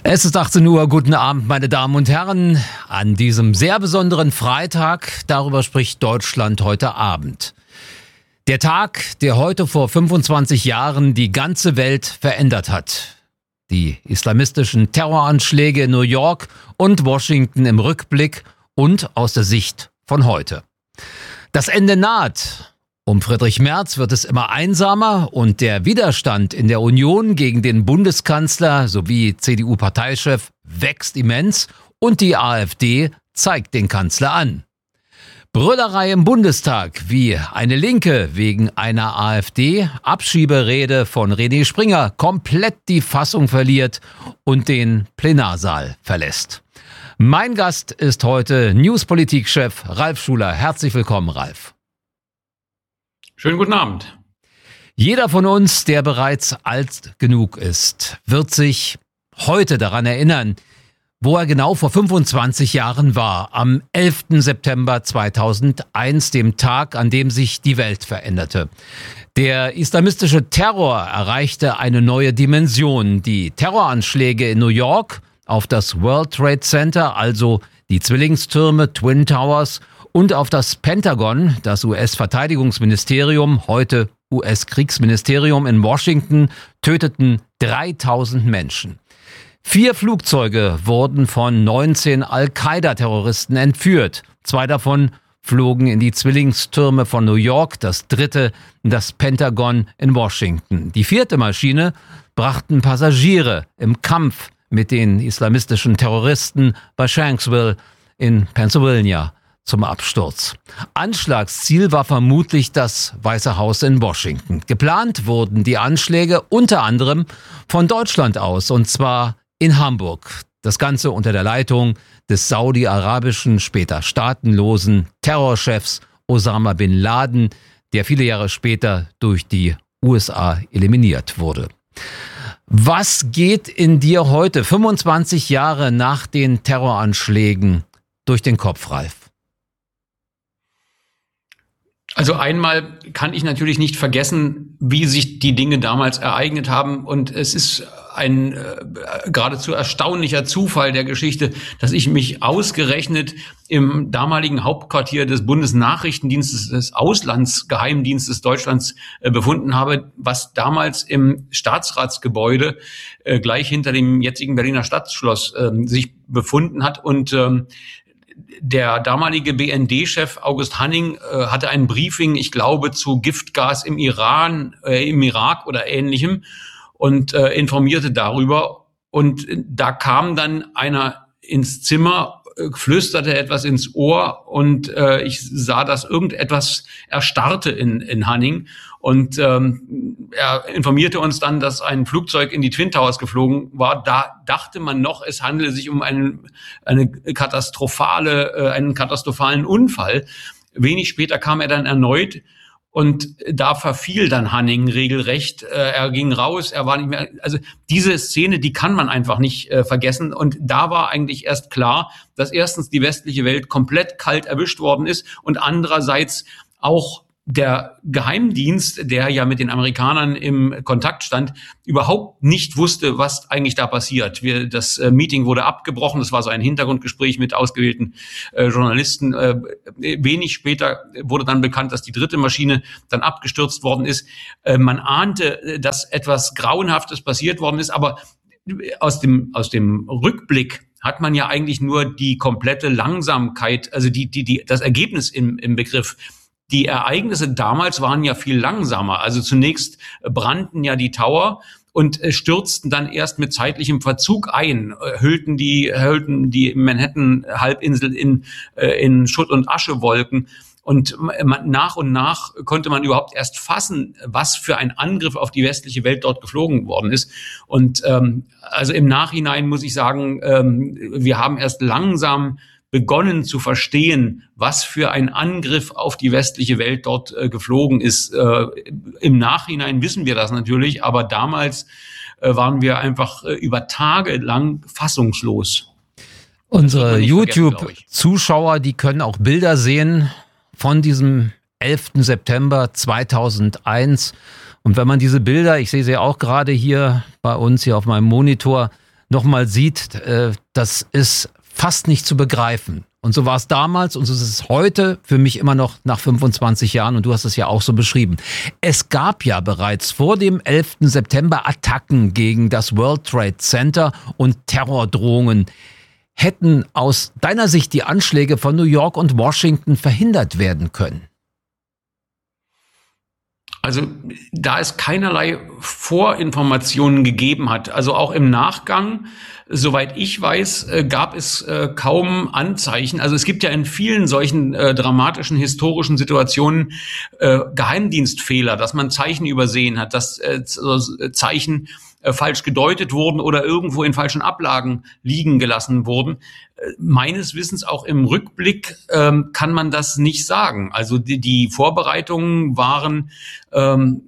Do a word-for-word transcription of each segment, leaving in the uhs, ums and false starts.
Es ist achtzehn Uhr, guten Abend, meine Damen und Herren. An diesem sehr besonderen Freitag, darüber spricht Deutschland heute Abend. Der Tag, der heute vor fünfundzwanzig Jahren die ganze Welt verändert hat. Die islamistischen Terroranschläge in New York und Washington im Rückblick und aus der Sicht von heute. Das Ende naht. Um Friedrich Merz wird es immer einsamer und der Widerstand in der Union gegen den Bundeskanzler sowie C D U-Parteichef wächst immens und die AfD zeigt den Kanzler an. Brüllerei im Bundestag, wie eine Linke wegen einer AfD-Abschieberede von René Springer komplett die Fassung verliert und den Plenarsaal verlässt. Mein Gast ist heute Newspolitik-Chef Ralf Schuler. Herzlich willkommen, Ralf. Schönen guten Abend. Jeder von uns, der bereits alt genug ist, wird sich heute daran erinnern, wo er genau vor fünfundzwanzig Jahren war, am elften September zweitausendeins, dem Tag, an dem sich die Welt veränderte. Der islamistische Terror erreichte eine neue Dimension. Die Terroranschläge in New York auf das World Trade Center, also die Zwillingstürme Twin Towers, und auf das Pentagon, das U S-Verteidigungsministerium, heute U S-Kriegsministerium in Washington, töteten dreitausend Menschen. Vier Flugzeuge wurden von neunzehn Al-Qaida-Terroristen entführt. Zwei davon flogen in die Zwillingstürme von New York, das dritte in das Pentagon in Washington. Die vierte Maschine brachten Passagiere im Kampf mit den islamistischen Terroristen bei Shanksville in Pennsylvania zum Absturz. Anschlagsziel war vermutlich das Weiße Haus in Washington. Geplant wurden die Anschläge unter anderem von Deutschland aus, und zwar in Hamburg. Das Ganze unter der Leitung des saudi-arabischen, später staatenlosen Terrorchefs Osama bin Laden, der viele Jahre später durch die U S A eliminiert wurde. Was geht in dir heute, fünfundzwanzig Jahre nach den Terroranschlägen, durch den Kopf, Ralf? Also einmal kann ich natürlich nicht vergessen, wie sich die Dinge damals ereignet haben. Und es ist ein äh, geradezu erstaunlicher Zufall der Geschichte, dass ich mich ausgerechnet im damaligen Hauptquartier des Bundesnachrichtendienstes des Auslandsgeheimdienstes Deutschlands äh, befunden habe, was damals im Staatsratsgebäude äh, gleich hinter dem jetzigen Berliner Stadtschloss äh, sich befunden hat. Und ähm, der damalige B N D-Chef August Hanning äh, hatte ein Briefing, ich glaube, zu Giftgas im Iran, äh, im Irak oder Ähnlichem und äh, informierte darüber. Und da kam dann einer ins Zimmer, äh, flüsterte etwas ins Ohr und äh, ich sah, dass irgendetwas erstarrte in, in Hanning. Und ähm, er informierte uns dann, dass ein Flugzeug in die Twin Towers geflogen war. Da dachte man noch, es handele sich um einen, eine katastrophale, äh, einen katastrophalen Unfall. Wenig später kam er dann erneut und da verfiel dann Hanning regelrecht. Äh, er ging raus, er war nicht mehr. Also diese Szene, die kann man einfach nicht äh, vergessen. Und da war eigentlich erst klar, dass erstens die westliche Welt komplett kalt erwischt worden ist und andererseits auch der Geheimdienst, der ja mit den Amerikanern im Kontakt stand, überhaupt nicht wusste, was eigentlich da passiert. Wir, das äh, Meeting wurde abgebrochen. Das war so ein Hintergrundgespräch mit ausgewählten äh, Journalisten. Äh, wenig später wurde dann bekannt, dass die dritte Maschine dann abgestürzt worden ist. Äh, man ahnte, dass etwas Grauenhaftes passiert worden ist, aber aus dem, aus dem Rückblick hat man ja eigentlich nur die komplette Langsamkeit, also die, die, die, das Ergebnis im, im Begriff. Die Ereignisse damals waren ja viel langsamer. Also zunächst brannten ja die Tower und stürzten dann erst mit zeitlichem Verzug ein, hüllten die, hüllten die Manhattan-Halbinsel in, in Schutt- und Aschewolken. Und nach und nach konnte man überhaupt erst fassen, was für ein Angriff auf die westliche Welt dort geflogen worden ist. Und ähm, also im Nachhinein muss ich sagen, ähm, wir haben erst langsam begonnen zu verstehen, was für ein Angriff auf die westliche Welt dort äh, geflogen ist. Äh, im Nachhinein wissen wir das natürlich, aber damals äh, waren wir einfach äh, über Tage lang fassungslos. Unsere YouTube-Zuschauer, die können auch Bilder sehen von diesem elften September zweitausendeins. Und wenn man diese Bilder, ich sehe sie auch gerade hier bei uns hier auf meinem Monitor, nochmal sieht, äh, das ist fast nicht zu begreifen. Und so war es damals und so ist es heute für mich immer noch nach fünfundzwanzig Jahren und du hast es ja auch so beschrieben. Es gab ja bereits vor dem elften September Attacken gegen das World Trade Center und Terrordrohungen. Hätten aus deiner Sicht die Anschläge von New York und Washington verhindert werden können? Also da es keinerlei Vorinformationen gegeben hat, also auch im Nachgang, soweit ich weiß, äh, gab es äh, kaum Anzeichen. Also es gibt ja in vielen solchen äh, dramatischen historischen Situationen äh, Geheimdienstfehler, dass man Zeichen übersehen hat, dass äh, Zeichen äh, falsch gedeutet wurden oder irgendwo in falschen Ablagen liegen gelassen wurden. Äh, meines Wissens auch im Rückblick ähm, kann man das nicht sagen. Also die, die Vorbereitungen waren ähm,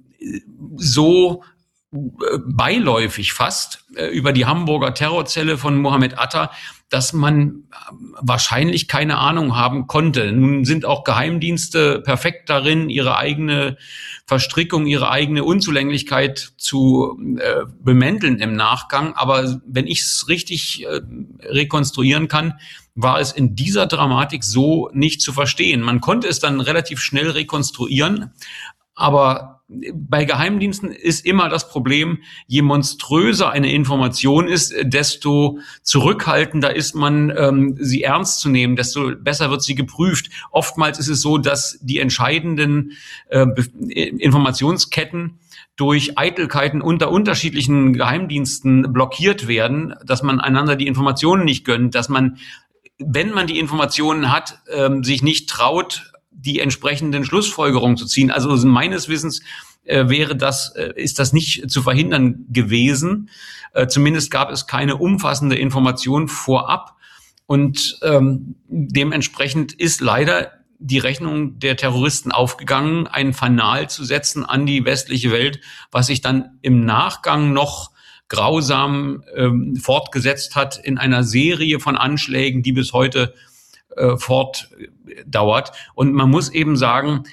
so beiläufig fast äh, über die Hamburger Terrorzelle von Mohammed Atta, dass man wahrscheinlich keine Ahnung haben konnte. Nun sind auch Geheimdienste perfekt darin, ihre eigene Verstrickung, ihre eigene Unzulänglichkeit zu äh, bemänteln im Nachgang. Aber wenn ich es richtig äh, rekonstruieren kann, war es in dieser Dramatik so nicht zu verstehen. Man konnte es dann relativ schnell rekonstruieren, aber bei Geheimdiensten ist immer das Problem, je monströser eine Information ist, desto zurückhaltender ist man, ähm, sie ernst zu nehmen, desto besser wird sie geprüft. Oftmals ist es so, dass die entscheidenden äh, Informationsketten durch Eitelkeiten unter unterschiedlichen Geheimdiensten blockiert werden, dass man einander die Informationen nicht gönnt, dass man, wenn man die Informationen hat, ähm, sich nicht traut, die entsprechenden Schlussfolgerungen zu ziehen. Also meines Wissens äh, wäre das, äh, ist das nicht zu verhindern gewesen. Äh, zumindest gab es keine umfassende Information vorab. Und ähm, dementsprechend ist leider die Rechnung der Terroristen aufgegangen, ein Fanal zu setzen an die westliche Welt, was sich dann im Nachgang noch grausam ähm, fortgesetzt hat in einer Serie von Anschlägen, die bis heute äh, fortdauert. Und man muss eben sagen,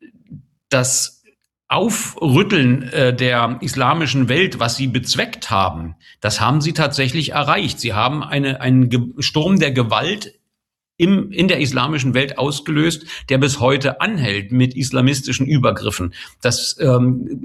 das Aufrütteln äh, der islamischen Welt, was sie bezweckt haben, das haben sie tatsächlich erreicht. Sie haben eine, einen Ge- Sturm der Gewalt im, in der islamischen Welt ausgelöst, der bis heute anhält mit islamistischen Übergriffen. Das, ähm,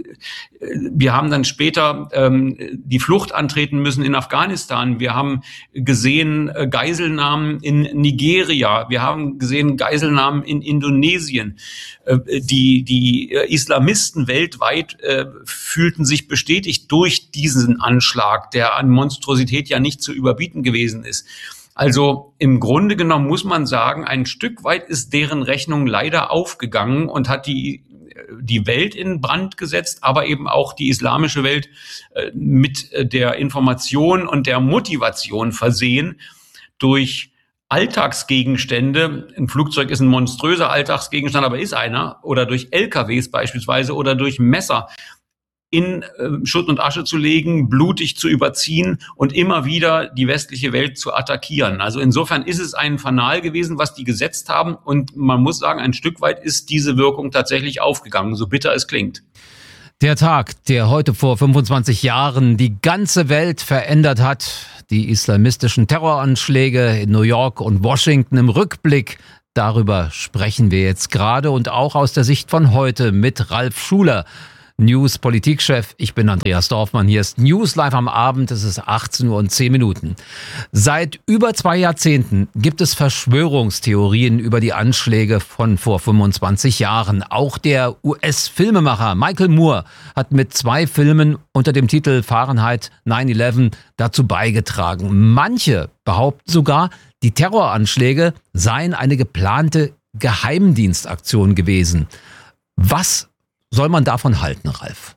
wir haben dann später ähm, die Flucht antreten müssen in Afghanistan. Wir haben gesehen äh, Geiselnahmen in Nigeria. Wir haben gesehen Geiselnahmen in Indonesien. Äh, die, die Islamisten weltweit äh, fühlten sich bestätigt durch diesen Anschlag, der an Monstrosität ja nicht zu überbieten gewesen ist. Also im Grunde genommen muss man sagen, ein Stück weit ist deren Rechnung leider aufgegangen und hat die, die Welt in Brand gesetzt, aber eben auch die islamische Welt äh, mit der Information und der Motivation versehen durch Alltagsgegenstände. Ein Flugzeug ist ein monströser Alltagsgegenstand, aber ist einer. Oder durch L K Ws beispielsweise oder durch Messer in äh, Schutt und Asche zu legen, blutig zu überziehen und immer wieder die westliche Welt zu attackieren. Also insofern ist es ein Fanal gewesen, was die gesetzt haben. Und man muss sagen, ein Stück weit ist diese Wirkung tatsächlich aufgegangen, so bitter es klingt. Der Tag, der heute vor fünfundzwanzig Jahren die ganze Welt verändert hat, die islamistischen Terroranschläge in New York und Washington im Rückblick, darüber sprechen wir jetzt gerade und auch aus der Sicht von heute mit Ralf Schuler, News-Politikchef. Ich bin Andreas Dorfmann. Hier ist News live am Abend. Es ist achtzehn Uhr und zehn Minuten. Seit über zwei Jahrzehnten gibt es Verschwörungstheorien über die Anschläge von vor fünfundzwanzig Jahren. Auch der U S-Filmemacher Michael Moore hat mit zwei Filmen unter dem Titel Fahrenheit neun elf dazu beigetragen. Manche behaupten sogar, die Terroranschläge seien eine geplante Geheimdienstaktion gewesen. Was soll man davon halten, Ralf?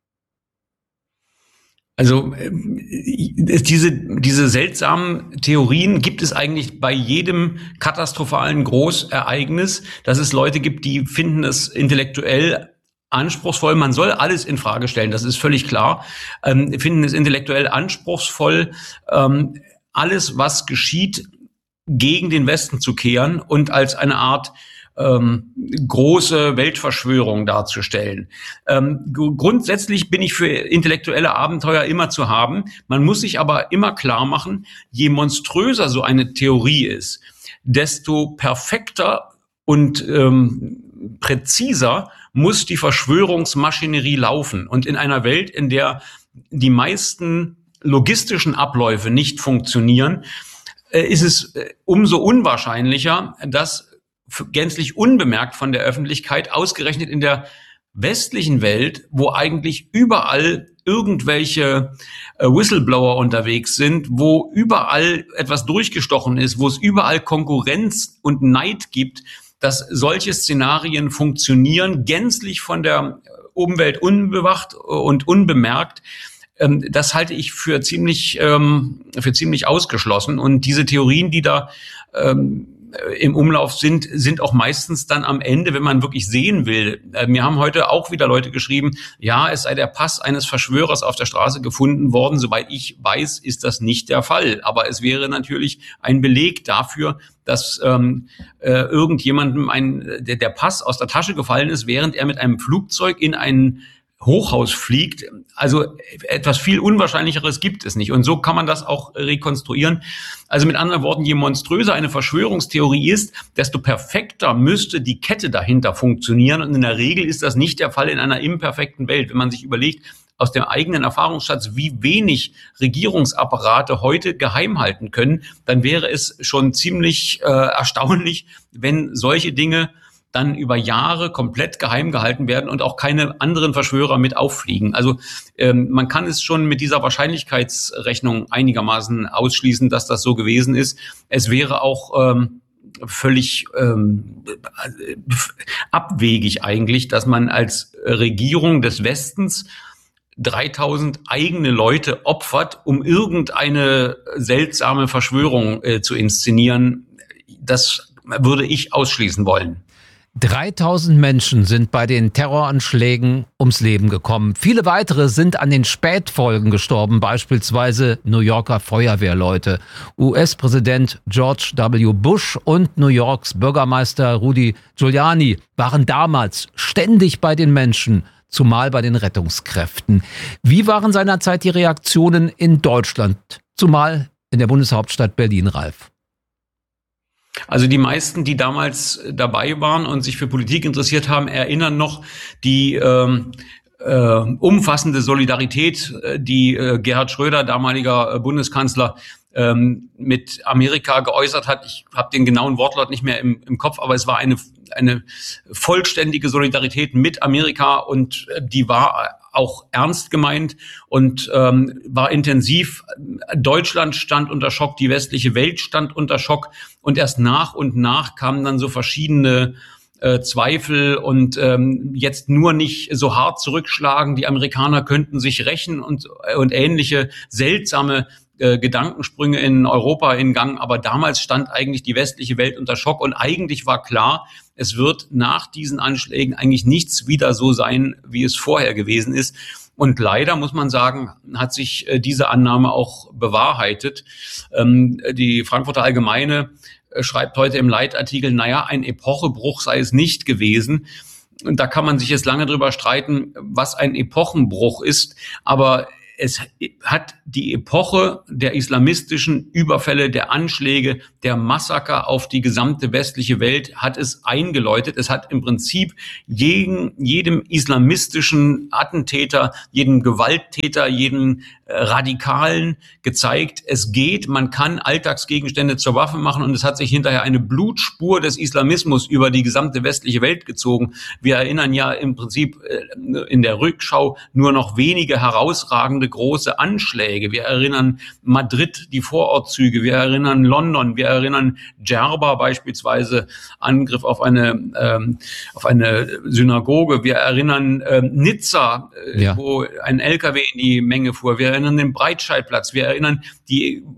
Also äh, diese, diese seltsamen Theorien gibt es eigentlich bei jedem katastrophalen Großereignis, dass es Leute gibt, die finden es intellektuell anspruchsvoll. Man soll alles in Frage stellen, das ist völlig klar. Ähm, finden es intellektuell anspruchsvoll, ähm, alles, was geschieht, gegen den Westen zu kehren und als eine Art ähm, große Weltverschwörung darzustellen. Ähm, g- grundsätzlich bin ich für intellektuelle Abenteuer immer zu haben. Man muss sich aber immer klar machen, je monströser so eine Theorie ist, desto perfekter und ähm, präziser muss die Verschwörungsmaschinerie laufen. Und in einer Welt, in der die meisten logistischen Abläufe nicht funktionieren, äh, ist es äh, umso unwahrscheinlicher, dass f- gänzlich unbemerkt von der Öffentlichkeit, ausgerechnet in der westlichen Welt, wo eigentlich überall irgendwelche äh, Whistleblower unterwegs sind, wo überall etwas durchgestochen ist, wo es überall Konkurrenz und Neid gibt, dass solche Szenarien funktionieren, gänzlich von der Umwelt unbewacht und unbemerkt. Ähm, das halte ich für ziemlich, ähm, für ziemlich ausgeschlossen. Und diese Theorien, die da ähm, im Umlauf sind, sind auch meistens dann am Ende, wenn man wirklich sehen will. Äh, mir haben heute auch wieder Leute geschrieben, ja, es sei der Pass eines Verschwörers auf der Straße gefunden worden. Soweit ich weiß, ist das nicht der Fall. Aber es wäre natürlich ein Beleg dafür, dass ähm, äh, irgendjemandem ein, der, der Pass aus der Tasche gefallen ist, während er mit einem Flugzeug in einen Hochhaus fliegt. Also etwas viel Unwahrscheinlicheres gibt es nicht. Und so kann man das auch rekonstruieren. Also mit anderen Worten, je monströser eine Verschwörungstheorie ist, desto perfekter müsste die Kette dahinter funktionieren. Und in der Regel ist das nicht der Fall in einer imperfekten Welt. Wenn man sich überlegt, aus dem eigenen Erfahrungsschatz, wie wenig Regierungsapparate heute geheim halten können, dann wäre es schon ziemlich äh, erstaunlich, wenn solche Dinge dann über Jahre komplett geheim gehalten werden und auch keine anderen Verschwörer mit auffliegen. Also ähm, man kann es schon mit dieser Wahrscheinlichkeitsrechnung einigermaßen ausschließen, dass das so gewesen ist. Es wäre auch ähm, völlig ähm, abwegig eigentlich, dass man als Regierung des Westens dreitausend eigene Leute opfert, um irgendeine seltsame Verschwörung äh, zu inszenieren. Das würde ich ausschließen wollen. dreitausend Menschen sind bei den Terroranschlägen ums Leben gekommen. Viele weitere sind an den Spätfolgen gestorben, beispielsweise New Yorker Feuerwehrleute. U S-Präsident George W. Bush und New Yorks Bürgermeister Rudy Giuliani waren damals ständig bei den Menschen, zumal bei den Rettungskräften. Wie waren seinerzeit die Reaktionen in Deutschland, zumal in der Bundeshauptstadt Berlin, Ralf? Also die meisten, die damals dabei waren und sich für Politik interessiert haben, erinnern noch die ähm, äh, umfassende Solidarität, die äh, Gerhard Schröder, damaliger äh, Bundeskanzler, ähm, mit Amerika geäußert hat. Ich habe den genauen Wortlaut nicht mehr im, im Kopf, aber es war eine eine vollständige Solidarität mit Amerika und äh, die war auch ernst gemeint und ähm, war intensiv. Deutschland stand unter Schock, die westliche Welt stand unter Schock und erst nach und nach kamen dann so verschiedene äh, Zweifel und ähm, jetzt nur nicht so hart zurückschlagen. Die Amerikaner könnten sich rächen und und ähnliche seltsame äh, Gedankensprünge in Europa in Gang. Aber damals stand eigentlich die westliche Welt unter Schock und eigentlich war klar, es wird nach diesen Anschlägen eigentlich nichts wieder so sein, wie es vorher gewesen ist. Und leider, muss man sagen, hat sich äh, diese Annahme auch bewahrheitet. Ähm, die Frankfurter Allgemeine äh, schreibt heute im Leitartikel, naja, ein Epochebruch sei es nicht gewesen. Und da kann man sich jetzt lange drüber streiten, was ein Epochenbruch ist. Aber es hat die Epoche der islamistischen Überfälle, der Anschläge, der Massaker auf die gesamte westliche Welt hat es eingeläutet. Es hat im Prinzip jeden, jedem islamistischen Attentäter, jedem Gewalttäter, jedem Radikalen gezeigt, es geht, man kann Alltagsgegenstände zur Waffe machen und es hat sich hinterher eine Blutspur des Islamismus über die gesamte westliche Welt gezogen. Wir erinnern ja im Prinzip in der Rückschau nur noch wenige herausragende große Anschläge. Wir erinnern Madrid, die Vorortzüge, wir erinnern London, wir erinnern Djerba beispielsweise, Angriff auf eine ähm, auf eine Synagoge, wir erinnern ähm, Nizza, äh, ja. wo ein L K W in die Menge fuhr, wir erinnern den Breitscheidplatz, wir erinnern die äh,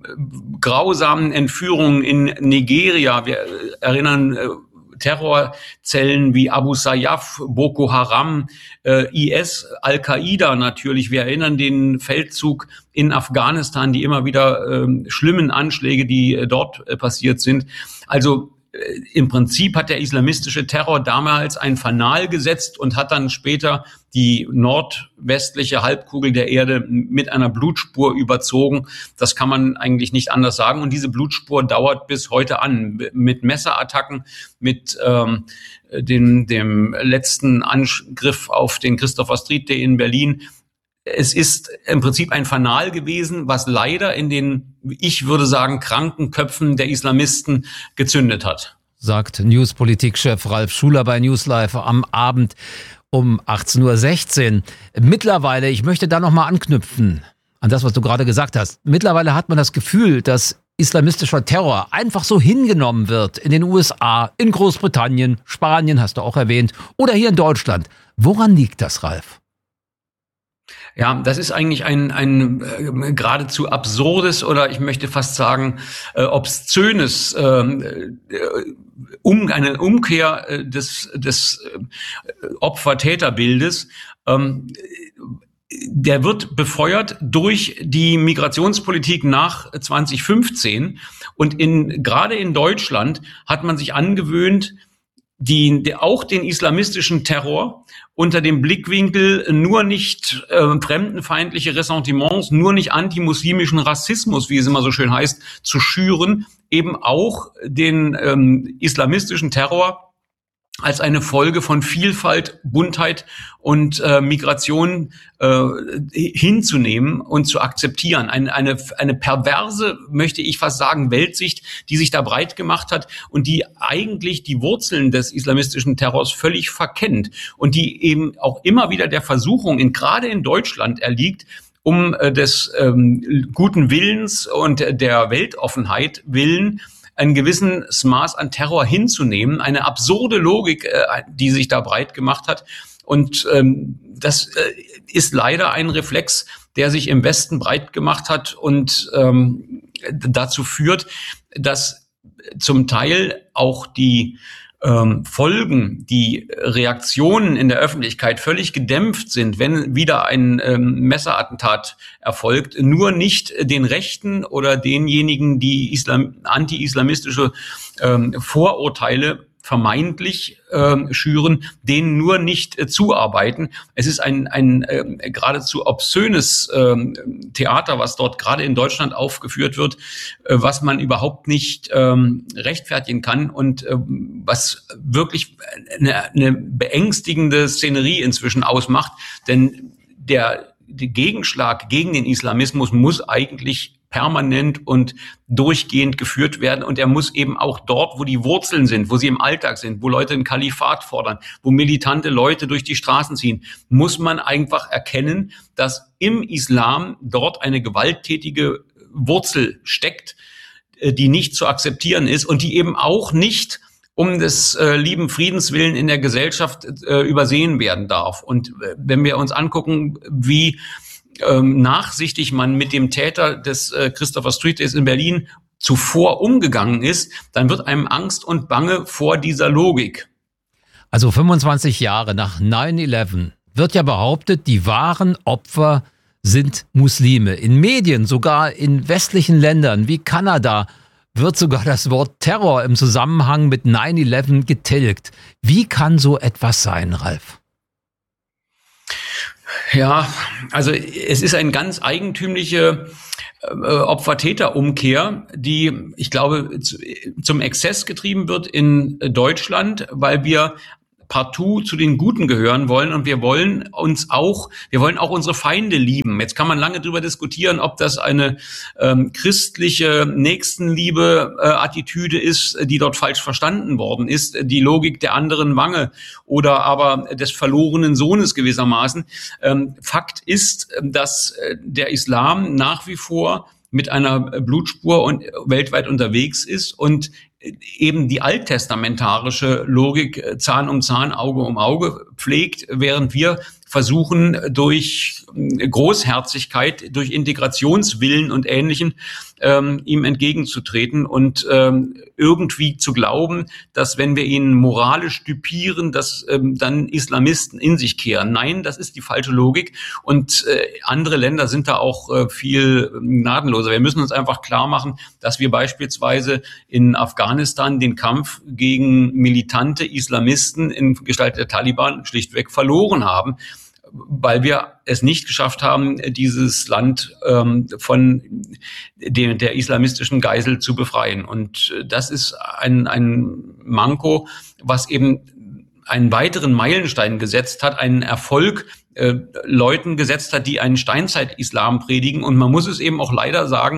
grausamen Entführungen in Nigeria, wir erinnern äh, Terrorzellen wie Abu Sayyaf, Boko Haram, äh, I S, Al-Qaida natürlich. Wir erinnern den Feldzug in Afghanistan, die immer wieder äh, schlimmen Anschläge, die äh, dort äh, passiert sind. Also im Prinzip hat der islamistische Terror damals ein Fanal gesetzt und hat dann später die nordwestliche Halbkugel der Erde mit einer Blutspur überzogen. Das kann man eigentlich nicht anders sagen. Und diese Blutspur dauert bis heute an, mit Messerattacken, mit ähm, dem, dem letzten Angriff auf den Christopher Street Day in Berlin. Es ist im Prinzip ein Fanal gewesen, was leider in den, ich würde sagen, kranken Köpfen der Islamisten gezündet hat. Sagt Newspolitik-Chef Ralf Schuler bei Newslive am Abend um achtzehn Uhr sechzehn. Mittlerweile, ich möchte da nochmal anknüpfen an das, was du gerade gesagt hast. Mittlerweile hat man das Gefühl, dass islamistischer Terror einfach so hingenommen wird in den U S A, in Großbritannien, Spanien hast du auch erwähnt, oder hier in Deutschland. Woran liegt das, Ralf? Ja, das ist eigentlich ein, ein äh, geradezu absurdes oder ich möchte fast sagen äh, obszönes äh, äh, um eine Umkehr äh, des des äh, Opfer-Täter-Bildes. Ähm, der wird befeuert durch die Migrationspolitik nach zwanzig fünfzehn und in gerade in Deutschland hat man sich angewöhnt, die, die auch den islamistischen Terror unter dem Blickwinkel nur nicht äh, fremdenfeindliche Ressentiments, nur nicht antimuslimischen Rassismus, wie es immer so schön heißt, zu schüren, eben auch den ähm, islamistischen Terror als eine Folge von Vielfalt, Buntheit und äh, Migration äh, hinzunehmen und zu akzeptieren. Eine, eine, eine perverse, möchte ich fast sagen, Weltsicht, die sich da breit gemacht hat und die eigentlich die Wurzeln des islamistischen Terrors völlig verkennt und die eben auch immer wieder der Versuchung, in, gerade in Deutschland erliegt, um äh, des ähm, guten Willens und der Weltoffenheit willen, einen gewissen Maß an Terror hinzunehmen, eine absurde Logik, äh, die sich da breit gemacht hat. Und ähm, das äh, ist leider ein Reflex, der sich im Westen breit gemacht hat und ähm, dazu führt, dass zum Teil auch die ähm, Folgen, die Reaktionen in der Öffentlichkeit völlig gedämpft sind, wenn wieder ein ähm, Messerattentat erfolgt, nur nicht den Rechten oder denjenigen, die Islam, anti-islamistische ähm, Vorurteile vermeintlich äh, schüren, denen nur nicht äh, zuarbeiten. Es ist ein, ein äh, geradezu obszönes äh, Theater, was dort gerade in Deutschland aufgeführt wird, äh, was man überhaupt nicht äh, rechtfertigen kann und äh, was wirklich eine, eine beängstigende Szenerie inzwischen ausmacht. Denn der, der Gegenschlag gegen den Islamismus muss eigentlich permanent und durchgehend geführt werden. Und er muss eben auch dort, wo die Wurzeln sind, wo sie im Alltag sind, wo Leute ein Kalifat fordern, wo militante Leute durch die Straßen ziehen, muss man einfach erkennen, dass im Islam dort eine gewalttätige Wurzel steckt, die nicht zu akzeptieren ist und die eben auch nicht um des äh, lieben Friedens willen in der Gesellschaft äh, übersehen werden darf. Und äh, wenn wir uns angucken, wie Ähm, nachsichtig man mit dem Täter des äh, Christopher Street Days in Berlin zuvor umgegangen ist, dann wird einem Angst und Bange vor dieser Logik. Also fünfundzwanzig Jahre nach neun elf wird ja behauptet, die wahren Opfer sind Muslime. In Medien, sogar in westlichen Ländern wie Kanada, wird sogar das Wort Terror im Zusammenhang mit neun elf getilgt. Wie kann so etwas sein, Ralf? Ja, also es ist eine ganz eigentümliche äh, Opfer-Täter-Umkehr, die, ich glaube, zu, zum Exzess getrieben wird in Deutschland, weil wir partout zu den Guten gehören wollen und wir wollen uns auch, wir wollen auch unsere Feinde lieben. Jetzt kann man lange darüber diskutieren, ob das eine ähm, christliche Nächstenliebe-Attitüde äh, ist, die dort falsch verstanden worden ist, die Logik der anderen Wange oder aber des verlorenen Sohnes gewissermaßen. Ähm, Fakt ist, dass der Islam nach wie vor mit einer Blutspur und weltweit unterwegs ist und eben die alttestamentarische Logik Zahn um Zahn, Auge um Auge pflegt, während wir versuchen durch Großherzigkeit, durch Integrationswillen und Ähnlichen ähm, ihm entgegenzutreten und ähm, irgendwie zu glauben, dass wenn wir ihn moralisch düpieren, dass ähm, dann Islamisten in sich kehren. Nein, das ist die falsche Logik und äh, andere Länder sind da auch äh, viel gnadenloser. Wir müssen uns einfach klar machen, dass wir beispielsweise in Afghanistan den Kampf gegen militante Islamisten in Gestalt der Taliban schlichtweg verloren haben, weil wir es nicht geschafft haben, dieses Land ähm, von der, der islamistischen Geisel zu befreien. Und das ist ein, ein Manko, was eben einen weiteren Meilenstein gesetzt hat, einen Erfolg äh, Leuten gesetzt hat, die einen Steinzeit-Islam predigen. Und man muss es eben auch leider sagen,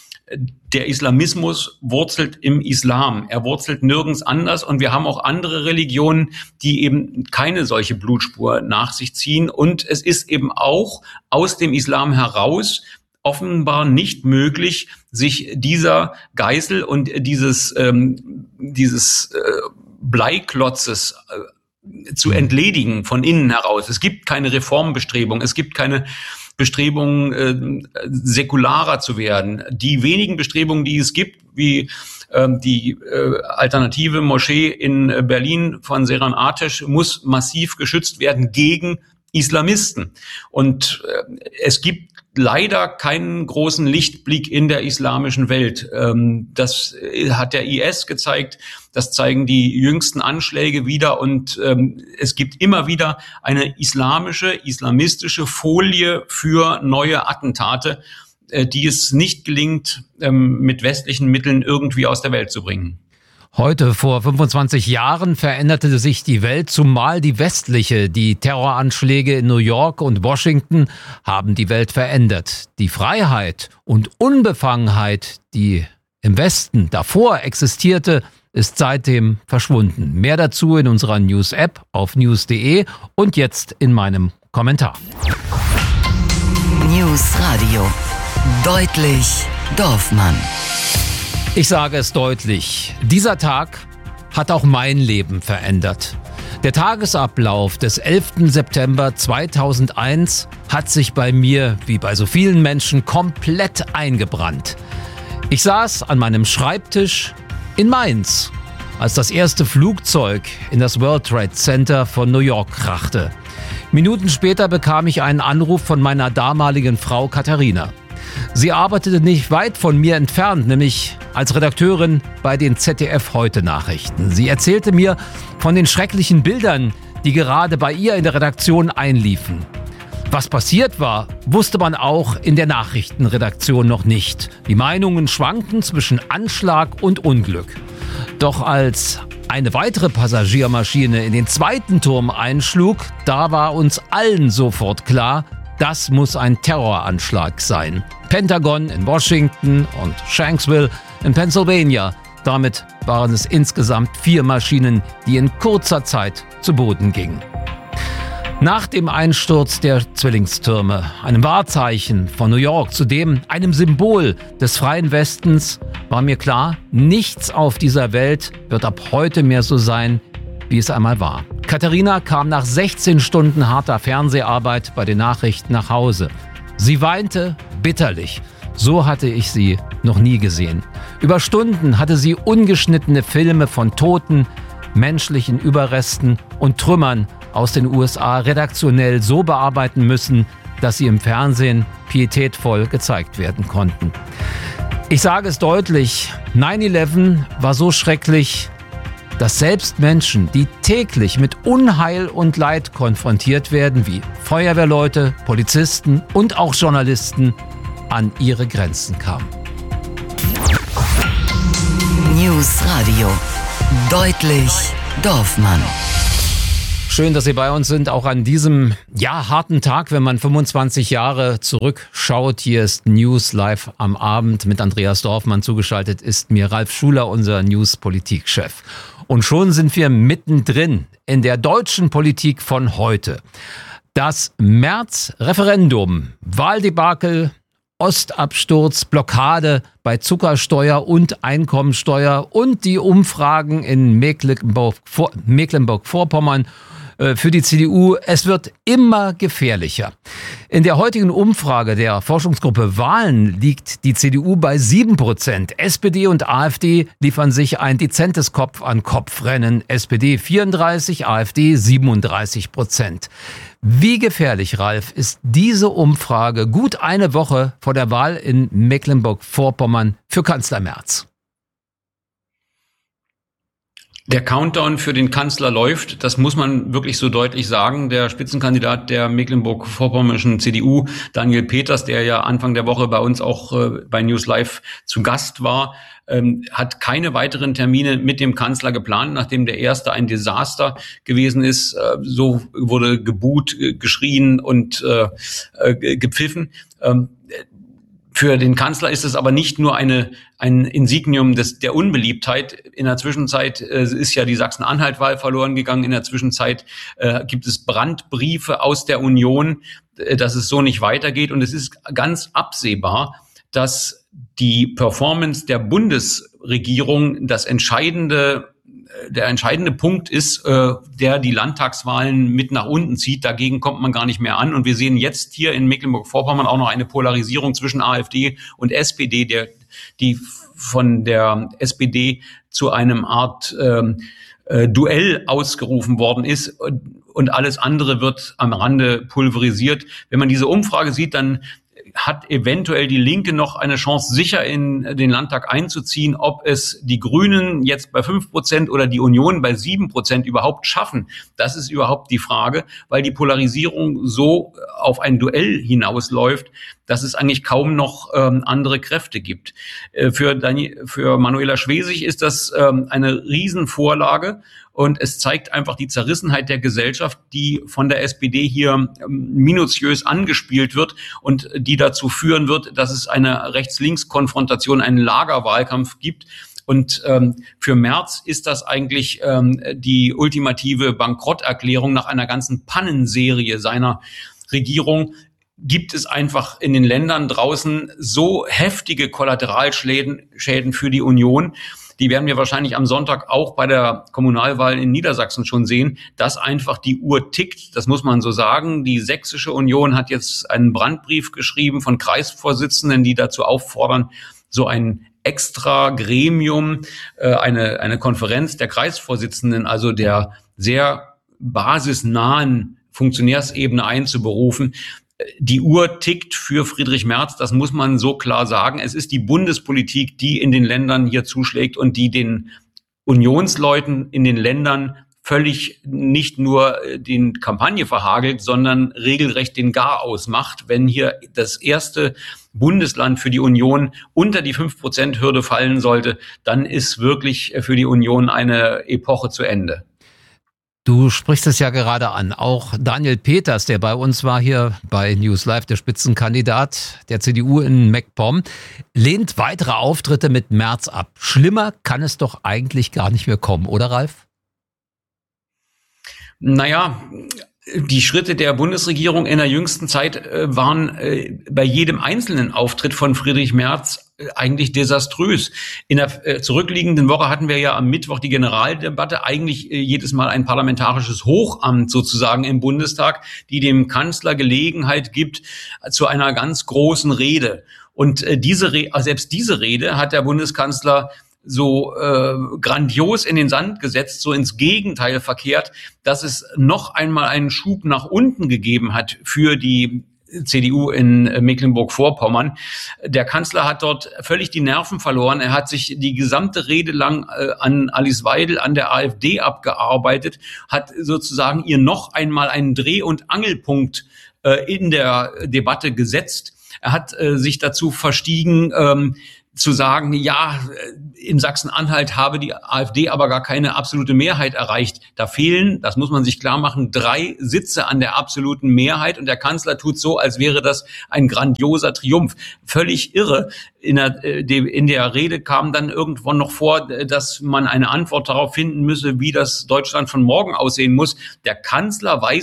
der Islamismus wurzelt im Islam. Er wurzelt nirgends anders. Und wir haben auch andere Religionen, die eben keine solche Blutspur nach sich ziehen. Und es ist eben auch aus dem Islam heraus offenbar nicht möglich, sich dieser Geißel und dieses, ähm, dieses äh, Bleiklotzes äh, zu entledigen von innen heraus. Es gibt keine Reformbestrebung. Es gibt keine Bestrebungen, äh, säkularer zu werden. Die wenigen Bestrebungen, die es gibt, wie äh, die äh, alternative Moschee in Berlin von Seyran Ateş, muss massiv geschützt werden gegen Islamisten. Und äh, es gibt leider keinen großen Lichtblick in der islamischen Welt. Ähm, das hat der I S gezeigt, das zeigen die jüngsten Anschläge wieder und ähm, es gibt immer wieder eine islamische, islamistische Folie für neue Attentate, äh, die es nicht gelingt, ähm, mit westlichen Mitteln irgendwie aus der Welt zu bringen. Heute vor fünfundzwanzig Jahren veränderte sich die Welt, zumal die westliche. Die Terroranschläge in New York und Washington haben die Welt verändert. Die Freiheit und Unbefangenheit, die im Westen davor existierte, ist seitdem verschwunden. Mehr dazu in unserer News-App auf news punkt de und jetzt in meinem Kommentar. News Radio. Deutlich Dorfmann. Ich sage es deutlich, dieser Tag hat auch mein Leben verändert. Der Tagesablauf des elften September zweitausendeins hat sich bei mir, wie bei so vielen Menschen, komplett eingebrannt. Ich saß an meinem Schreibtisch in Mainz, als das erste Flugzeug in das World Trade Center von New York krachte. Minuten später bekam ich einen Anruf von meiner damaligen Frau Katharina. Sie arbeitete nicht weit von mir entfernt, nämlich als Redakteurin bei den Z D F-Heute-Nachrichten. Sie erzählte mir von den schrecklichen Bildern, die gerade bei ihr in der Redaktion einliefen. Was passiert war, wusste man auch in der Nachrichtenredaktion noch nicht. Die Meinungen schwankten zwischen Anschlag und Unglück. Doch als eine weitere Passagiermaschine in den zweiten Turm einschlug, da war uns allen sofort klar, das muss ein Terroranschlag sein. Pentagon in Washington und Shanksville in Pennsylvania. Damit waren es insgesamt vier Maschinen, die in kurzer Zeit zu Boden gingen. Nach dem Einsturz der Zwillingstürme, einem Wahrzeichen von New York, zudem einem Symbol des freien Westens, war mir klar, nichts auf dieser Welt wird ab heute mehr so sein, wie es einmal war. Katharina kam nach sechzehn Stunden harter Fernseharbeit bei den Nachrichten nach Hause. Sie weinte bitterlich. So hatte ich sie noch nie gesehen. Über Stunden hatte sie ungeschnittene Filme von Toten, menschlichen Überresten und Trümmern aus den U S A redaktionell so bearbeiten müssen, dass sie im Fernsehen pietätvoll gezeigt werden konnten. Ich sage es deutlich, neun elf war so schrecklich, dass selbst Menschen, die täglich mit Unheil und Leid konfrontiert werden, wie Feuerwehrleute, Polizisten und auch Journalisten, an ihre Grenzen kamen. News Radio. Deutlich Dorfmann. Schön, dass Sie bei uns sind, auch an diesem, ja, harten Tag, wenn man fünfundzwanzig Jahre zurückschaut. Hier ist News live am Abend mit Andreas Dorfmann. Zugeschaltet ist mir Ralf Schuler, unser News-Politikchef. Und schon sind wir mittendrin in der deutschen Politik von heute. Das März-Referendum, Wahldebakel, Ostabsturz, Blockade bei Zuckersteuer und Einkommensteuer und die Umfragen in Mecklenburg, Mecklenburg-Vorpommern für die C D U, es wird immer gefährlicher. In der heutigen Umfrage der Forschungsgruppe Wahlen liegt die C D U bei sieben Prozent. S P D und AfD liefern sich ein dezentes Kopf-an-Kopf-Rennen. S P D vierunddreißig, AfD siebenunddreißig Prozent. Wie gefährlich, Ralf, ist diese Umfrage gut eine Woche vor der Wahl in Mecklenburg-Vorpommern für Kanzler Merz? Der Countdown für den Kanzler läuft, das muss man wirklich so deutlich sagen. Der Spitzenkandidat der mecklenburg-vorpommernischen C D U, Daniel Peters, der ja Anfang der Woche bei uns auch äh, bei News Live zu Gast war, ähm, hat keine weiteren Termine mit dem Kanzler geplant, nachdem der erste ein Desaster gewesen ist. Äh, so wurde gebuht, äh, geschrien und äh, äh, gepfiffen. Ähm, Für den Kanzler ist es aber nicht nur eine ein Insignium des, der Unbeliebtheit. In der Zwischenzeit äh, ist ja die Sachsen-Anhalt-Wahl verloren gegangen. In der Zwischenzeit äh, gibt es Brandbriefe aus der Union, äh, dass es so nicht weitergeht. Und es ist ganz absehbar, dass die Performance der Bundesregierung das entscheidende der entscheidende Punkt ist, äh, der die Landtagswahlen mit nach unten zieht. Dagegen kommt man gar nicht mehr an. Und wir sehen jetzt hier in Mecklenburg-Vorpommern auch noch eine Polarisierung zwischen AfD und S P D, der, die von der S P D zu einem Art ähm, äh, Duell ausgerufen worden ist. Und, und alles andere wird am Rande pulverisiert. Wenn man diese Umfrage sieht, dann hat eventuell die Linke noch eine Chance, sicher in den Landtag einzuziehen. Ob es die Grünen jetzt bei fünf Prozent oder die Union bei sieben Prozent überhaupt schaffen, das ist überhaupt die Frage, weil die Polarisierung so auf ein Duell hinausläuft, dass es eigentlich kaum noch ähm, andere Kräfte gibt. Äh, für, Dani- für Manuela Schwesig ist das ähm, eine Riesenvorlage. Und es zeigt einfach die Zerrissenheit der Gesellschaft, die von der S P D hier minutiös angespielt wird und die dazu führen wird, dass es eine Rechts-Links-Konfrontation, einen Lagerwahlkampf gibt. Und ähm, für Merz ist das eigentlich ähm, die ultimative Bankrotterklärung nach einer ganzen Pannenserie seiner Regierung. Gibt es einfach in den Ländern draußen so heftige Kollateralschäden Schäden für die Union, die werden wir wahrscheinlich am Sonntag auch bei der Kommunalwahl in Niedersachsen schon sehen, dass einfach die Uhr tickt. Das muss man so sagen. Die Sächsische Union hat jetzt einen Brandbrief geschrieben von Kreisvorsitzenden, die dazu auffordern, so ein extra Gremium, äh, eine, eine Konferenz der Kreisvorsitzenden, also der sehr basisnahen Funktionärsebene einzuberufen. Die Uhr tickt für Friedrich Merz, das muss man so klar sagen. Es ist die Bundespolitik, die in den Ländern hier zuschlägt und die den Unionsleuten in den Ländern völlig nicht nur den Kampagne verhagelt, sondern regelrecht den Garaus macht. Wenn hier das erste Bundesland für die Union unter die fünf Prozent Hürde fallen sollte, dann ist wirklich für die Union eine Epoche zu Ende. Du sprichst es ja gerade an. Auch Daniel Peters, der bei uns war hier bei News Live, der Spitzenkandidat der C D U in MacPom, lehnt weitere Auftritte mit Merz ab. Schlimmer kann es doch eigentlich gar nicht mehr kommen, oder Ralf? Naja, die Schritte der Bundesregierung in der jüngsten Zeit äh, waren äh, bei jedem einzelnen Auftritt von Friedrich Merz äh, eigentlich desaströs. In der äh, zurückliegenden Woche hatten wir ja am Mittwoch die Generaldebatte, eigentlich äh, jedes Mal ein parlamentarisches Hochamt sozusagen im Bundestag, die dem Kanzler Gelegenheit gibt äh, zu einer ganz großen Rede. Und äh, diese Re- selbst diese Rede hat der Bundeskanzler so äh, grandios in den Sand gesetzt, so ins Gegenteil verkehrt, dass es noch einmal einen Schub nach unten gegeben hat für die C D U in Mecklenburg-Vorpommern. Der Kanzler hat dort völlig die Nerven verloren. Er hat sich die gesamte Rede lang äh, an Alice Weidel, an der AfD abgearbeitet, hat sozusagen ihr noch einmal einen Dreh- und Angelpunkt äh, in der Debatte gesetzt. Er hat äh, sich dazu verstiegen, ähm, zu sagen, ja, in Sachsen-Anhalt habe die AfD aber gar keine absolute Mehrheit erreicht. Da fehlen, das muss man sich klar machen, drei Sitze an der absoluten Mehrheit und der Kanzler tut so, als wäre das ein grandioser Triumph. Völlig irre. In der, in der Rede kam dann irgendwann noch vor, dass man eine Antwort darauf finden müsse, wie das Deutschland von morgen aussehen muss. Der Kanzler weiß